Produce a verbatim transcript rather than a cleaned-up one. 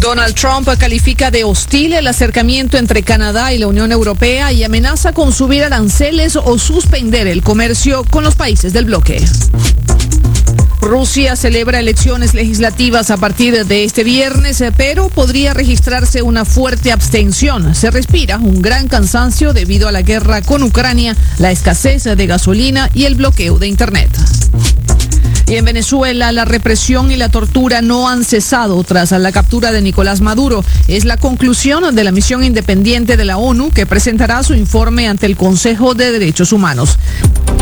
Donald Trump califica de hostil el acercamiento entre Canadá y la Unión Europea y amenaza con subir aranceles o suspender el comercio con los países del bloque. Rusia celebra elecciones legislativas a partir de este viernes, pero podría registrarse una fuerte abstención. Se respira un gran cansancio debido a la guerra con Ucrania, la escasez de gasolina y el bloqueo de Internet. Y en Venezuela, la represión y la tortura no han cesado tras la captura de Nicolás Maduro. Es la conclusión de la misión independiente de la ONU que presentará su informe ante el Consejo de Derechos Humanos.